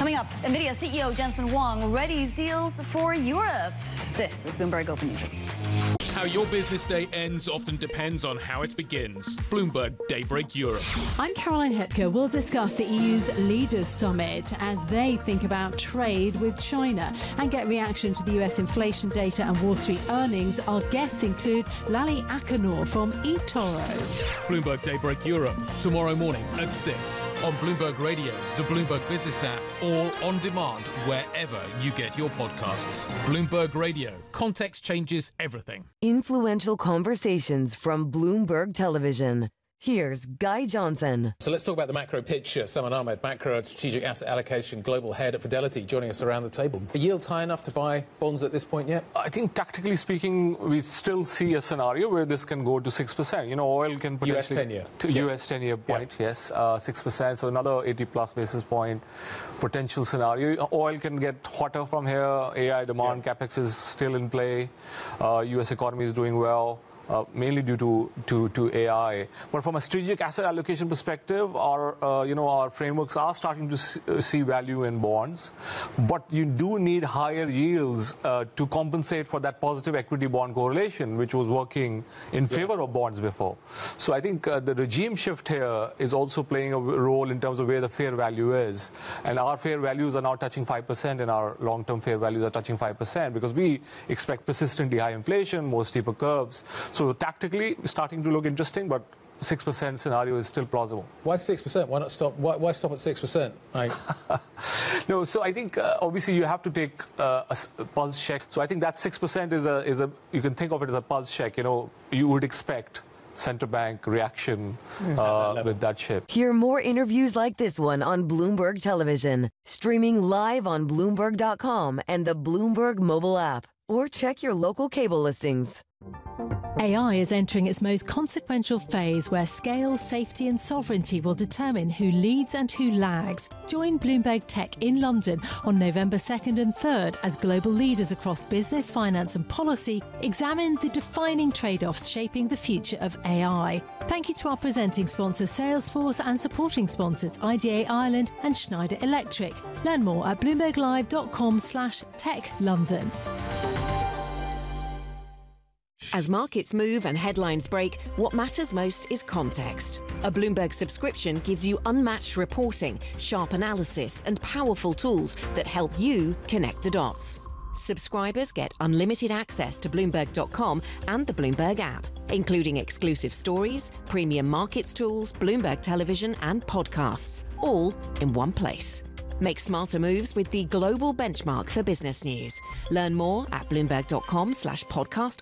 Coming up, NVIDIA CEO Jensen Huang readies deals for Europe. This is Bloomberg Open Interest. How your business day ends often depends on how it begins. Bloomberg Daybreak Europe. I'm Caroline Hepker. We'll discuss the EU's Leaders Summit as they think about trade with China and get reaction to the US inflation data and Wall Street earnings. Our guests include Lally Akinor from eToro. Bloomberg Daybreak Europe, tomorrow morning at 6 on Bloomberg Radio, the Bloomberg Business app, or on demand wherever you get your podcasts. Bloomberg Radio. Context changes everything. Influential conversations from Bloomberg Television. Here's Guy Johnson. So let's talk about the macro picture. Salman Ahmed, Macro Strategic Asset Allocation Global Head at Fidelity, joining us around the table. Are yields high enough to buy bonds at this point yet? I think tactically speaking, we still see a scenario where this can go to 6%. You know, oil can potentially... US 10-year. US 10-year point, yes, 6%. So another 80-plus basis point potential scenario. Oil can get hotter from here. AI demand, CapEx is still in play. US economy is doing well. Mainly due to AI, but from a strategic asset allocation perspective, our frameworks are starting to see value in bonds, but you do need higher yields to compensate for that positive equity bond correlation, which was working in favor of bonds before. So I think the regime shift here is also playing a role in terms of where the fair value is, and our fair values are now touching 5%, and our long-term fair values are touching 5% because we expect persistently high inflation, more steeper curves. So tactically, starting to look interesting, but 6% scenario is still plausible. Why 6%? Why not stop? Why stop at 6%? No, so I think obviously you have to take a pulse check. So I think that 6% is a you can think of it as a pulse check. You know, you would expect central bank reaction with that shift. Hear more interviews like this one on Bloomberg Television, streaming live on Bloomberg.com and the Bloomberg mobile app, or check your local cable listings. AI is entering its most consequential phase where scale, safety and sovereignty will determine who leads and who lags. Join Bloomberg Tech in London on November 2nd and 3rd as global leaders across business, finance and policy examine the defining trade-offs shaping the future of AI. Thank you to our presenting sponsors Salesforce and supporting sponsors IDA Ireland and Schneider Electric. Learn more at bloomberglive.com/techlondon. As markets move and headlines break, what matters most is context. A Bloomberg subscription gives you unmatched reporting, sharp analysis, and powerful tools that help you connect the dots. Subscribers get unlimited access to Bloomberg.com and the Bloomberg app, including exclusive stories, premium markets tools, Bloomberg Television, and podcasts, all in one place. Make smarter moves with the global benchmark for business news. Learn more at Bloomberg.com/podcast.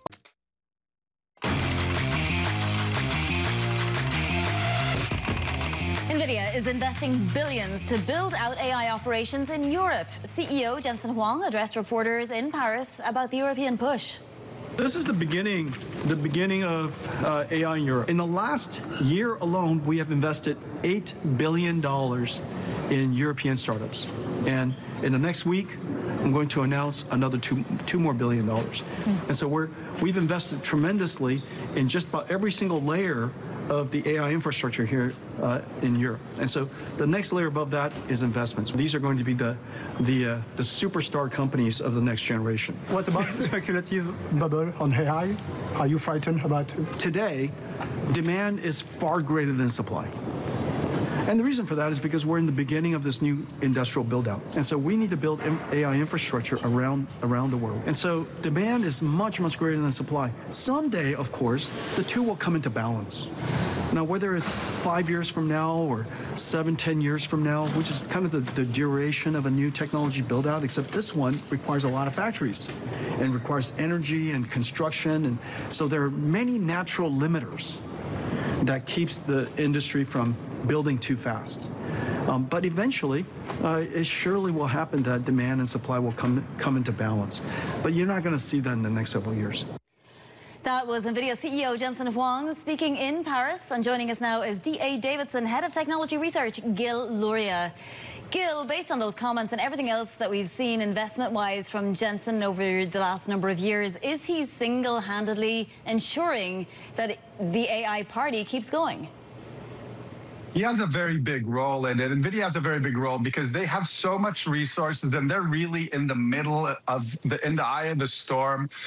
NVIDIA is investing billions to build out AI operations in Europe. CEO Jensen Huang addressed reporters in Paris about the European push. This is the beginning of AI in Europe. In the last year alone, we have invested $8 billion in European startups. And in the next week, I'm going to announce another $2 more billion. And so we've invested tremendously in just about every single layer of the AI infrastructure here in Europe. And so the next layer above that is investments. These are going to be the superstar companies of the next generation. What about speculative bubble on AI? Are you frightened about it? Today, demand is far greater than supply. And the reason for that is because we're in the beginning of this new industrial build-out. And so we need to build AI infrastructure around the world. And so demand is much, much greater than supply. Someday, of course, the two will come into balance. Now, whether it's 5 years from now or 7-10 years from now, which is kind of the duration of a new technology build-out, except this one requires a lot of factories and requires energy and construction. And so there are many natural limiters that keeps the industry from building too fast. But eventually, it surely will happen that demand and supply will come into balance. But you're not going to see that in the next several years. That was NVIDIA CEO Jensen Huang speaking in Paris. And joining us now is D.A. Davidson, Head of Technology Research, Gil Luria. Gil, based on those comments and everything else that we've seen investment-wise from Jensen over the last number of years, is he single-handedly ensuring that the AI party keeps going? He has a very big role in it. NVIDIA has a very big role because they have so much resources and they're really in the middle of in the eye of the storm